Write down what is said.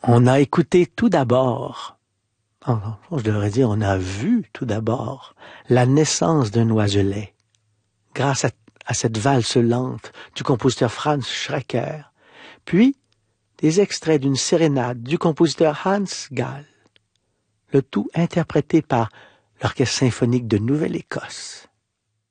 On a écouté tout d'abord, je devrais dire on a vu tout d'abord la naissance d'un oiselet grâce à cette valse lente du compositeur Franz Schrecker, puis des extraits d'une sérénade du compositeur Hans Gall, le tout interprété par l'Orchestre symphonique de Nouvelle-Écosse.